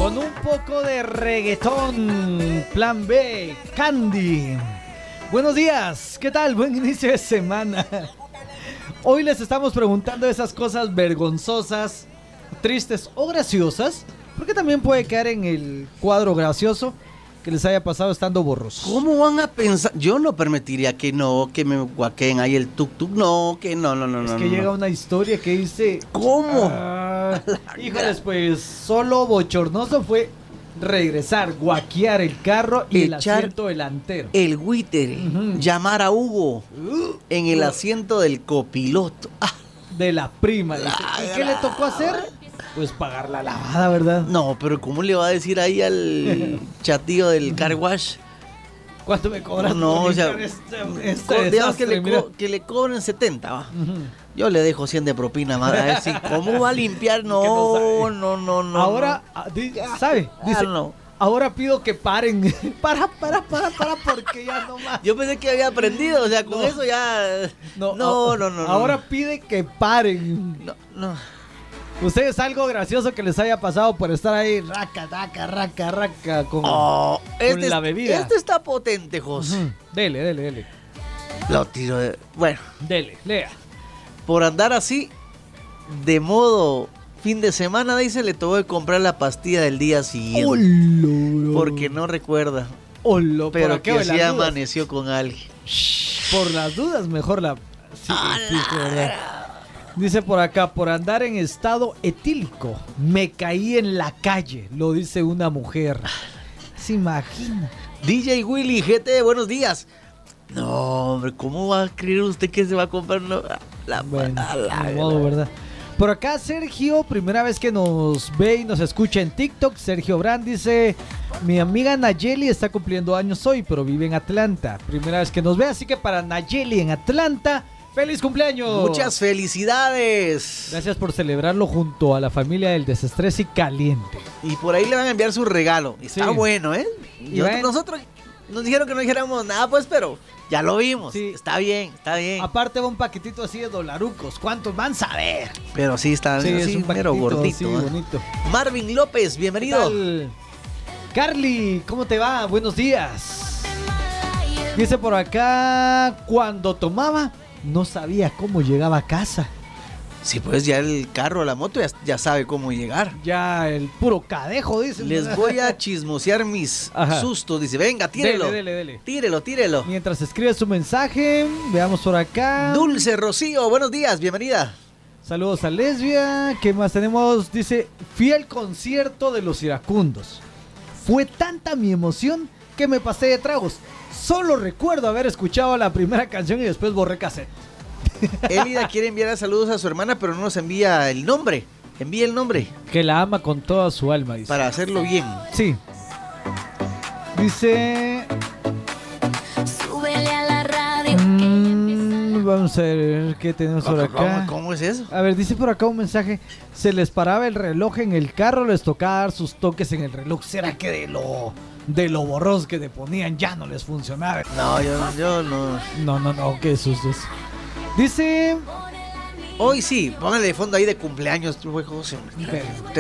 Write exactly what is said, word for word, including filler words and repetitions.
Con un poco de reggaetón, Plan B, Candy. Buenos días, ¿qué tal? Buen inicio de semana. Hoy les estamos preguntando esas cosas vergonzosas, tristes o graciosas, porque también puede caer en el cuadro gracioso que les haya pasado estando borrosos. ¿Cómo van a pensar? Yo no permitiría que no, que me guaquen ahí el tuk-tuk, no, que no, no, no, Es no. que no. llega una historia que dice... ¿Cómo? Ah, híjoles, pues solo bochornoso fue regresar, guaquear el carro y el Echar asiento delantero. El güitere, Ujú. llamar a Hugo en el asiento del copiloto. Ah, De la prima. Dice. ¿Y qué le tocó hacer? Pues pagar la lavada, ¿verdad? no, pero ¿cómo le va a decir ahí al chatillo del car wash? ¿Cuánto me cobras? No, por o sea, limpiar este- este Co- digamos que desastre? le, Mira. co- que le cobren setenta, va. Ujú. Yo le dejo cien de propina, madre. A ver si, ¿cómo va a limpiar? Que no No, sabe. no, no, no. Ahora, ah, di- ¿sabe? no. Dice, Ah, no. ahora pido que paren. Para, para, para, para, porque ya no más. Yo pensé que había aprendido, o sea, con No. eso ya... No, no, ah, no, no, no. Ahora pide que paren. No, no. ¿Ustedes algo gracioso que les haya pasado por estar ahí raca, raca, raca, raca con, Oh, este, la es- bebida? este está potente, José. Ujú. Dele, dele, dele. Lo tiro de... Bueno, Dele, lea. por andar así, de modo fin de semana, dice, le tuvo que comprar la pastilla del día siguiente. Olo, Porque no recuerda. Olo, Pero ¿por qué? que ¿Las sí dudas? amaneció con alguien. Por las dudas, mejor la... Sí, sí, sí, ¿verdad? Dice por acá, por andar en estado etílico, me caí en la calle, lo dice una mujer. ¿Se imagina? D J Willy, G T, buenos días. No, hombre, ¿cómo va a creer usted que se va a comprar una- la... Bueno, a la- ni modo, ¿verdad? Por acá Sergio, primera vez que nos ve y nos escucha en TikTok, Sergio Brand dice, mi amiga Nayeli está cumpliendo años hoy, pero vive en Atlanta. Primera vez que nos ve, así que para Nayeli en Atlanta, ¡feliz cumpleaños! Muchas felicidades. Gracias por celebrarlo junto a la familia del Desestrés y Caliente. Y por ahí le van a enviar su regalo. Está Sí. bueno, ¿eh? Y Nosotros, ven- nosotros nos dijeron que no dijéramos nada, pues, pero ya lo vimos. Sí. Está bien, está bien. Aparte va un paquetito así de dolarucos. ¿Cuántos van a saber? Pero sí está Sí, así, es un mero paquetito gordito. así, ¿eh? bonito. Marvin López, ¿Qué bienvenido. tal? Carly, ¿cómo te va? Buenos días. Dice por acá, cuando tomaba, no sabía cómo llegaba a casa. Sí, pues ya el carro, la moto ya, ya sabe cómo llegar. Ya el puro cadejo, dice. Les voy a chismosear mis Ajá. sustos. Dice, venga, tírelo. Dele, dele, dele. Tírelo, tírelo. Mientras escribe su mensaje, veamos por acá. Dulce Rocío, buenos días, bienvenida. Saludos a Lesbia. ¿Qué más tenemos? Dice, fui al concierto de los iracundos. Fue tanta mi emoción que me pasé de tragos. Solo recuerdo haber escuchado la primera canción y después borré cassette. Elida quiere enviar saludos a su hermana, pero no nos envía el nombre. Envía el nombre Que la ama con toda su alma, dice. para hacerlo bien. Sí. Dice... Súbele a la radio. mm, vamos a ver qué tenemos por ¿Cómo, acá. cómo- cómo es eso? A ver, dice por acá un mensaje. Se les paraba el reloj en el carro, les tocaba dar sus toques en el reloj. ¿Será que de lo, de lo borroso que te ponían ya no les funcionaba? No, yo, yo no. No, no, no, qué sustos. Dice... Hoy sí, póngale de fondo ahí de cumpleaños, tu José. Pero-